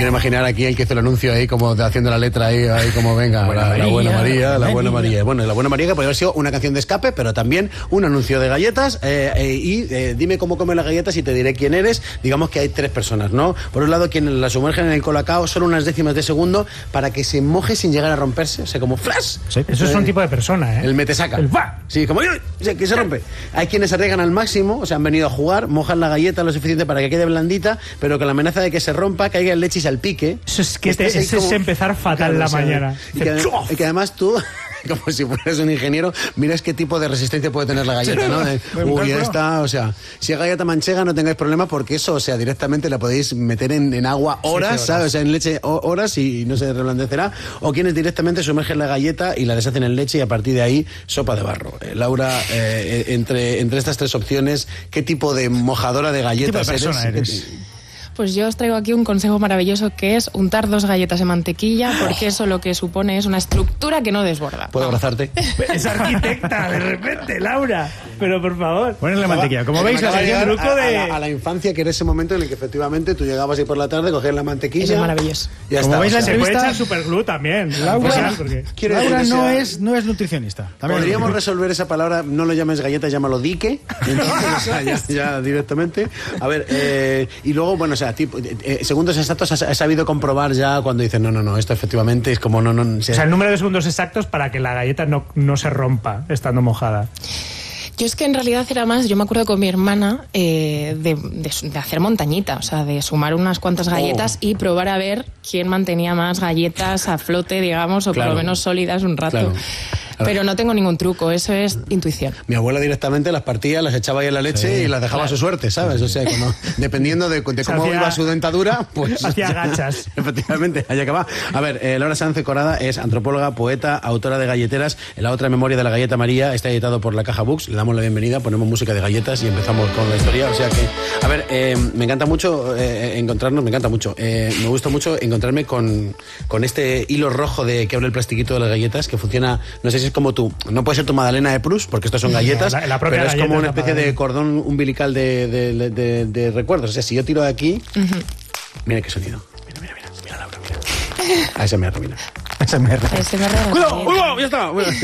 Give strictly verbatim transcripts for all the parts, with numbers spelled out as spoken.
quiero imaginar aquí el que hizo el anuncio ahí, como haciendo la letra ahí, ahí como venga, buena la, María, la buena María, la buena María. Bueno, la buena María que podría haber sido una canción de escape, pero también un anuncio de galletas. Eh, eh, y eh, dime cómo comen las galletas y te diré quién eres. Digamos que hay tres personas, ¿no? Por un lado, quien la sumergen en el colacao solo unas décimas de segundo para que se moje sin llegar a romperse, o sea, como flash. Sí, eso eh, es un tipo de persona, ¿eh? El metesaca. El va. Sí, como que se rompe. Hay quienes se arriesgan al máximo, o sea, han venido a jugar, mojan la galleta lo suficiente para que quede blandita, pero con la amenaza de que se rompa, caiga en leche y salpique. Eso es que te, eso como, es empezar fatal, claro, la o sea, mañana. Y que, y que además tú, como si fueras un ingeniero, miras qué tipo de resistencia puede tener la galleta, ¿no? De, uy, ya está, o sea, si es galleta manchega no tengáis problema porque eso, o sea, directamente la podéis meter en, en agua horas, sí, ¿sabes? O sea, en leche horas y no se reblandecerá. O quienes directamente sumergen la galleta y la deshacen en leche y a partir de ahí, sopa de barro. Eh, Laura, eh, entre, entre estas tres opciones, ¿qué tipo de mojadora de galletas ¿Qué tipo de eres? eres? Pues yo os traigo aquí un consejo maravilloso que es untar dos galletas en mantequilla, porque eso lo que supone es una estructura que no desborda. ¿Puedo abrazarte? Es arquitecta, de repente, Laura. Pero por favor, pones la mantequilla. Como veis, a, el truco a, de... a, la, a la infancia, que era ese momento en el que efectivamente tú llegabas ahí por la tarde, cogías la mantequilla. Es maravilloso. Ya Como está, veis, o la sea, se puede echar superglue también. Laura, porque... Laura no, es, no es nutricionista. También podríamos resolver esa palabra, no lo llames galleta, llámalo dique. Entonces, o sea, ya, ya directamente. A ver, eh, y luego, bueno, o sea, tipo, eh, segundos exactos has, has sabido comprobar ya cuando dices, no, no, no, esto efectivamente es como no, no. O sea, el número de segundos exactos para que la galleta no, no se rompa estando mojada. Yo es que en realidad era más, yo me acuerdo con mi hermana eh, de, de, de hacer montañita, o sea, de sumar unas cuantas galletas oh. y probar a ver quién mantenía más galletas a flote, digamos, o claro. por lo menos sólidas un rato. Claro. Pero no tengo ningún truco, eso es intuición. Mi abuela directamente las partía, las echaba ahí en la leche sí, y las dejaba claro. a su suerte, ¿sabes? O sea, como, dependiendo de, de cómo hacía, iba su dentadura, pues... Hacía gachas. Efectivamente, allá acaba. A ver, eh, Laura Sanz Corada es antropóloga, poeta, autora de Galleteras. En la otra memoria de la galleta María está editado por la Caja Books. Le damos la bienvenida, ponemos música de galletas y empezamos con la historia. O sea que, a ver, eh, me encanta mucho eh, encontrarnos, me encanta mucho. Eh, me gusta mucho encontrarme con, con este hilo rojo de que abre el plastiquito de las galletas, que funciona, no sé si es como tú, no puede ser tu magdalena de Proust, porque estas son galletas, no, la, la pero es como una especie de cordón umbilical de, de, de, de, de recuerdos. O sea, si yo tiro de aquí, uh-huh. mira qué sonido. Mira, mira, mira, mira, Laura, mira. A ese me mira. A ese me ¡Cuidado! ¡Cuidado! ¡Ya está! Bueno,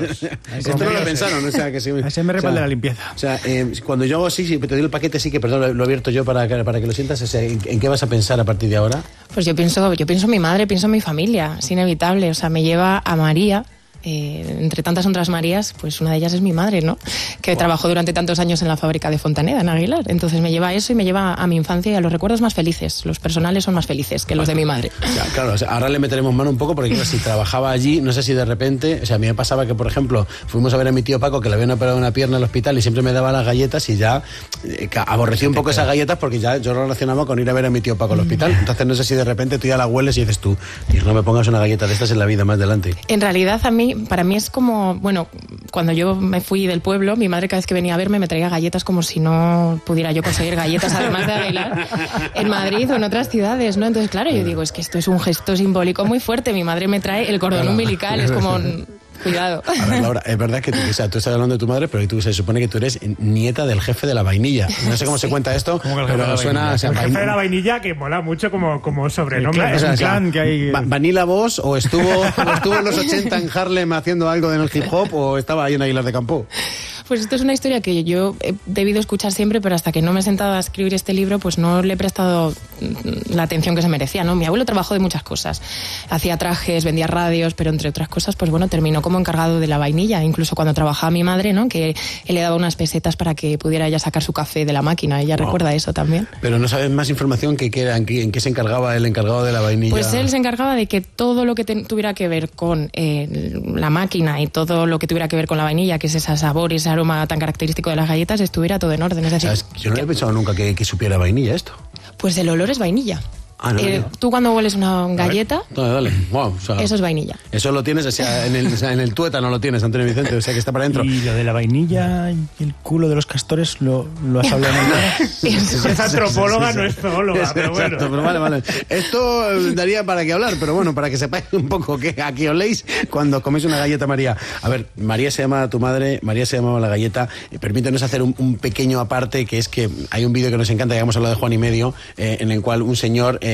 esto no lo pensaron, o sea que sí. A ese me repal de la limpieza. O sea, eh, cuando yo hago así, si te doy el paquete, sí que, perdón, lo, lo he abierto yo para que, para que lo sientas. O sea, ¿en, ¿en qué vas a pensar a partir de ahora? Pues yo pienso, yo pienso en mi madre, pienso en mi familia, es inevitable. O sea, me lleva a María. Eh, entre tantas otras Marías, pues una de ellas es mi madre, ¿no? Que wow. trabajó durante tantos años en la fábrica de Fontaneda, en Aguilar. Entonces me lleva a eso y me lleva a mi infancia y a los recuerdos más felices. Los personales son más felices que los de mi madre. Ya, claro, o sea, ahora le meteremos mano un poco porque claro, si trabajaba allí, no sé si de repente, o sea, a mí me pasaba que, por ejemplo, fuimos a ver a mi tío Paco que le habían operado una pierna al hospital y siempre me daba las galletas y ya eh, aborrecí un poco esas galletas porque ya yo lo relacionaba con ir a ver a mi tío Paco al hospital. Entonces no sé si de repente tú ya la hueles y dices tú, tío, no me pongas una galleta de estas en la vida más adelante. En realidad a mí, para mí es como bueno, cuando yo me fui del pueblo, mi madre cada vez que venía a verme me traía galletas como si no pudiera yo conseguir galletas, además de Aguilar, en Madrid o en otras ciudades, ¿no? Entonces, claro, yo digo, es que esto es un gesto simbólico muy fuerte. Mi madre me trae el cordón umbilical, es como... Cuidado. A ver, Laura, es verdad que tú, o sea, tú estás hablando de tu madre, pero tú se supone que tú eres nieta del jefe de la vainilla. No sé cómo sí. se cuenta esto, pero suena... O sea, el jefe de la vainilla que mola mucho como, como sobrenombre. Clan, es un un clan clan que hay... Va, ¿Vanilla Boss o estuvo, o estuvo en los ochenta en Harlem haciendo algo en el hip hop o estaba ahí en Aguilar de Campo? Pues esto es una historia que yo he debido escuchar siempre, pero hasta que no me he sentado a escribir este libro, pues no le he prestado la atención que se merecía, ¿no? Mi abuelo trabajó de muchas cosas. Hacía trajes, vendía radios, pero entre otras cosas, pues bueno, terminó como encargado de la vainilla. Incluso cuando trabajaba mi madre, ¿no? Que él le daba unas pesetas para que pudiera ella sacar su café de la máquina. Ella wow. recuerda eso también. Pero no sabes más información que, que en, qué, en qué se encargaba el encargado de la vainilla. Pues él se encargaba de que todo lo que te, tuviera que ver con eh, la máquina y todo lo que tuviera que ver con la vainilla, que es ese sabor y ese aroma tan característico de las galletas, estuviera todo en orden. Es decir, ¿sabes? Yo no había pensado nunca que, que supiera vainilla esto. Pues el olor es vainilla. Ah, no, eh, no. Tú cuando hueles una galleta, dale, dale. Wow, o sea, eso es vainilla. Eso lo tienes, o sea, en el, o sea, en el tuétano lo tienes, Antonio Vicente, o sea que está para adentro. Y lo de la vainilla y el culo de los castores, ¿lo, lo has hablado en el Es antropóloga, no es zoóloga, pero bueno. Exacto, pero vale, vale. Esto daría para qué hablar, pero bueno, para que sepáis un poco que aquí oléis cuando coméis una galleta María. A ver, María se llama tu madre, María se llamaba la galleta. Permítanos hacer un, un pequeño aparte, que es que hay un vídeo que nos encanta, ya hemos hablado de Juan y Medio, eh, en el cual un señor... Eh,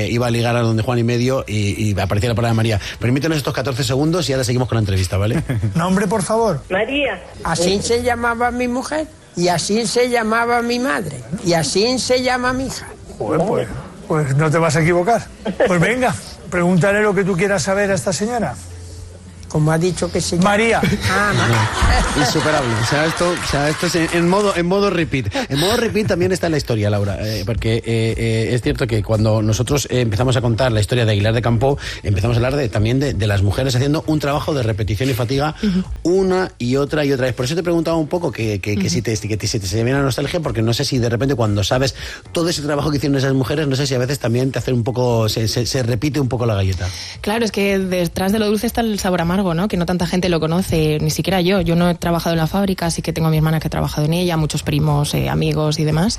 eh, iba a ligar a donde Juan y medio y, y aparecía la palabra María. Permítenos estos catorce segundos y ahora seguimos con la entrevista, ¿vale? Nombre, por favor. María. Así se llamaba mi mujer, y así se llamaba mi madre, y así se llama mi hija. Joder, pues, pues no te vas a equivocar. Pues venga, pregúntale lo que tú quieras saber a esta señora. Como ha dicho que se llama. María. Ah, María. Insuperable. O sea, esto, o sea, esto es en, en modo en modo repeat. En modo repeat también está en la historia, Laura, eh, porque eh, eh, es cierto que cuando nosotros eh, empezamos a contar la historia de Aguilar de Campoo, empezamos a hablar de, también de, de las mujeres haciendo un trabajo de repetición y fatiga uh-huh. una y otra y otra vez. Por eso te preguntaba un poco que, que, que uh-huh. si te, que te, si te se viene la nostalgia, porque no sé si de repente cuando sabes todo ese trabajo que hicieron esas mujeres, no sé si a veces también te hace un poco, se, se, se repite un poco la galleta. Claro, es que detrás de lo dulce está el sabor amargo, ¿no? Que no tanta gente lo conoce, ni siquiera yo. Yo no he trabajado en la fábrica, así que tengo a mi hermana que ha trabajado en ella, muchos primos, eh, amigos y demás.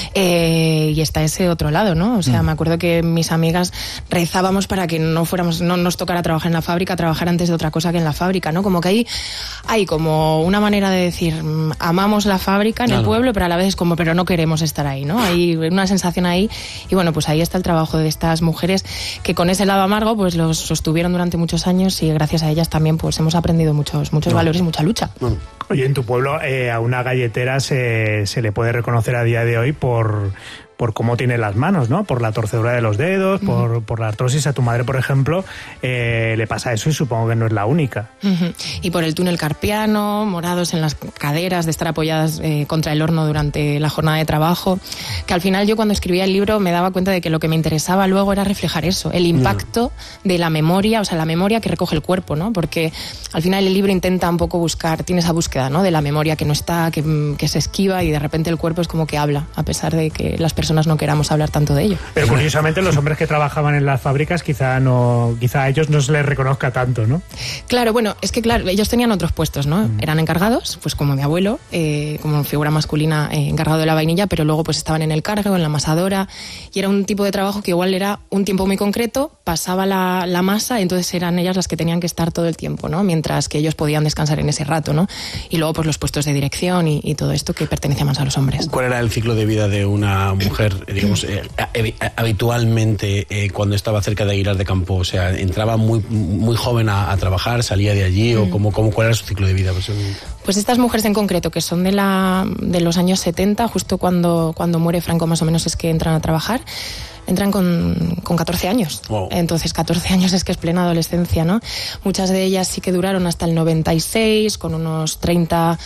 Eh, y está ese otro lado, ¿no? O sea, mm. me acuerdo que mis amigas rezábamos para que no fuéramos, no nos tocara trabajar en la fábrica, trabajar antes de otra cosa que en la fábrica, ¿no? Como que hay, hay como una manera de decir, amamos la fábrica en claro. el pueblo, pero a la vez es como, pero no queremos estar ahí, ¿no? Hay una sensación ahí. Y bueno, pues ahí está el trabajo de estas mujeres que con ese lado amargo, pues los sostuvieron durante muchos años y gracias a ellas también, pues hemos aprendido muchos, muchos no. valores y mucha lucha. No. Oye, en tu pueblo eh, a una galletera se, se le puede reconocer a día de hoy por, por cómo tiene las manos, ¿no? Por la torcedura de los dedos, uh-huh. por, por la artrosis. A tu madre, por ejemplo, eh, le pasa eso y supongo que no es la única. Uh-huh. Y por el túnel carpiano, morados en las caderas de estar apoyadas eh, contra el horno durante la jornada de trabajo, que al final yo cuando escribía el libro me daba cuenta de que lo que me interesaba luego era reflejar eso, el impacto uh-huh. de la memoria, o sea, la memoria que recoge el cuerpo, ¿no? Porque al final el libro intenta un poco buscar, tiene esa búsqueda, ¿no? De la memoria que no está, que, que se esquiva y de repente el cuerpo es como que habla, a pesar de que las personas no queramos hablar tanto de ello. Pero curiosamente los hombres que trabajaban en las fábricas quizá no, quizá a ellos no se les reconozca tanto, ¿no? Claro, bueno, es que claro, ellos tenían otros puestos, ¿no? Mm. Eran encargados, pues como mi abuelo, eh, como figura masculina eh, encargado de la vainilla, pero luego pues estaban en el cargo, en la amasadora, y era un tipo de trabajo que igual era un tiempo muy concreto, pasaba la, la masa, y entonces eran ellas las que tenían que estar todo el tiempo, ¿no? Mientras que ellos podían descansar en ese rato, ¿no? Y luego pues los puestos de dirección y, y todo esto que pertenece más a los hombres. ¿Cuál era el ciclo de vida de una mujer, digamos, eh, habitualmente eh, cuando estaba cerca de Aguilar de Campoo? O sea, ¿entraba muy muy joven a, a trabajar, salía de allí? Mm. ¿O cómo, cómo, cuál era su ciclo de vida? Pues, pues estas mujeres en concreto, que son de, la, de los años setenta, justo cuando, cuando muere Franco más o menos es que entran a trabajar, entran con, con catorce años. Wow. Entonces, catorce años es que es plena adolescencia, ¿no? Muchas de ellas sí que duraron hasta el noventa y seis, con unos treinta,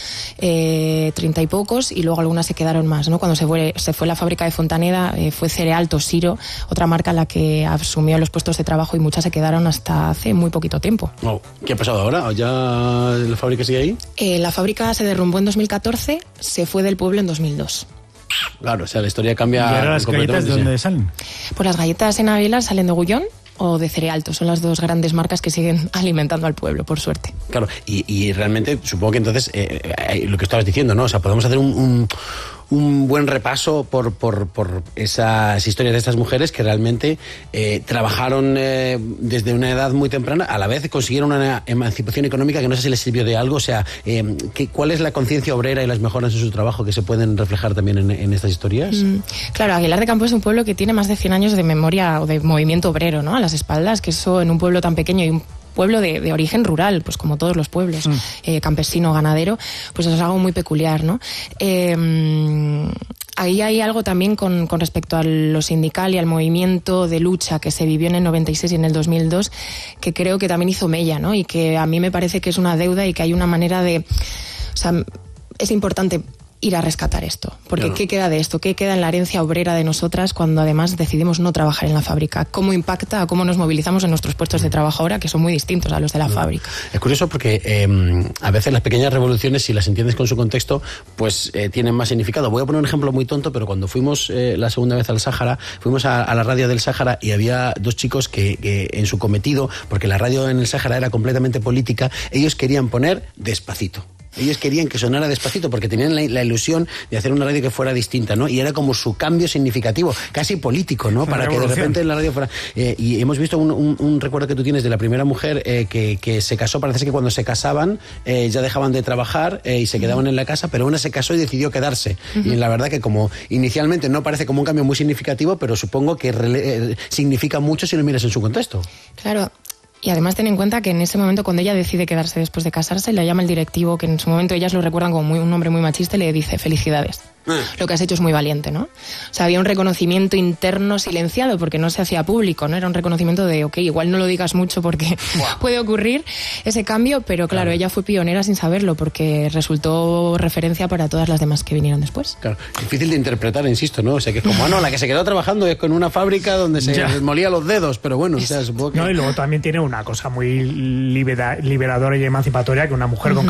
eh, treinta y pocos, y luego algunas se quedaron más, ¿no? Cuando se fue, se fue la fábrica de Fontaneda, eh, fue Cereal Tosiro, otra marca la que asumió los puestos de trabajo, y muchas se quedaron hasta hace muy poquito tiempo. Wow. ¿Qué ha pasado ahora? ¿Ya la fábrica sigue ahí? Eh, la fábrica se derrumbó en dos mil catorce, se fue del pueblo en dos mil dos. Claro, o sea, la historia cambia. ¿Y ahora las galletas de dónde salen? Pues las galletas en Aguilar salen de Gullón o de Cerealto. Son las dos grandes marcas que siguen alimentando al pueblo, por suerte. Claro, y, y realmente supongo que entonces, eh, eh, lo que estabas diciendo, ¿no? O sea, podemos hacer un... un... un buen repaso por, por, por esas historias de estas mujeres que realmente eh, trabajaron eh, desde una edad muy temprana, a la vez consiguieron una emancipación económica que no sé si les sirvió de algo. O sea, eh, ¿qué, ¿cuál es la conciencia obrera y las mejoras en su trabajo que se pueden reflejar también en, en estas historias? Mm, claro, Aguilar de Campoo es un pueblo que tiene más de cien años de memoria o de movimiento obrero, ¿no? A las espaldas, que eso en un pueblo tan pequeño y un pueblo de, de origen rural, pues como todos los pueblos, mm. eh, campesino, ganadero, pues eso es algo muy peculiar, ¿no? Eh, ahí hay algo también con, con respecto a lo sindical y al movimiento de lucha que se vivió en el noventa y seis y en el dos mil dos, que creo que también hizo mella, ¿no? Y que a mí me parece que es una deuda y que hay una manera de... O sea, es importante ir a rescatar esto, porque claro. ¿Qué queda de esto? ¿Qué queda en la herencia obrera de nosotras cuando además decidimos no trabajar en la fábrica? ¿Cómo impacta, cómo nos movilizamos en nuestros puestos de trabajo ahora, que son muy distintos a los de la claro. fábrica? Es curioso porque eh, a veces las pequeñas revoluciones, si las entiendes con su contexto, pues eh, tienen más significado. Voy a poner un ejemplo muy tonto, pero cuando fuimos eh, la segunda vez al Sáhara, fuimos a, a la radio del Sáhara y había dos chicos que, que en su cometido, porque la radio en el Sáhara era completamente política, ellos querían poner Despacito. Ellos querían que sonara Despacito porque tenían la, la ilusión de hacer una radio que fuera distinta, ¿no? Y era como su cambio significativo, casi político, ¿no? Para que de repente la radio fuera... Eh, y hemos visto un, un, un recuerdo que tú tienes de la primera mujer eh, que, que se casó, parece que cuando se casaban eh, ya dejaban de trabajar eh, y se quedaban en la casa, pero una se casó y decidió quedarse. Uh-huh. Y la verdad que como inicialmente no parece como un cambio muy significativo, pero supongo que rele- eh, significa mucho si lo miras en su contexto. Claro. Y además ten en cuenta que en ese momento cuando ella decide quedarse después de casarse, le llama el directivo, que en su momento ellas lo recuerdan como muy, un hombre muy machista, y le dice felicidades. Ah. Lo que has hecho es muy valiente, ¿no? O sea, había un reconocimiento interno silenciado porque no se hacía público, ¿no? Era un reconocimiento de, ok, igual no lo digas mucho porque wow. puede ocurrir ese cambio, pero claro, claro, ella fue pionera sin saberlo porque resultó referencia para todas las demás que vinieron después. Claro, difícil de interpretar, insisto, ¿no? O sea, que es como, ah, no, la que se quedó trabajando es con una fábrica donde se ya. molía los dedos, pero bueno, o sea, supongo que... No, y luego también tiene una cosa muy libera, liberadora y emancipatoria, que una mujer uh-huh. con